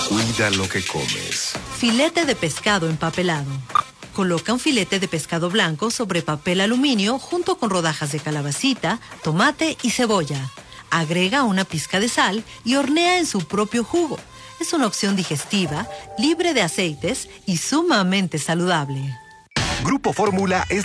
Cuida lo que comes. Filete de pescado empapelado. Coloca un filete de pescado blanco sobre papel aluminio junto con rodajas de calabacita, tomate y cebolla. Agrega una pizca de sal y hornea en su propio jugo. Es una opción digestiva, libre de aceites y sumamente saludable. Grupo Fórmula es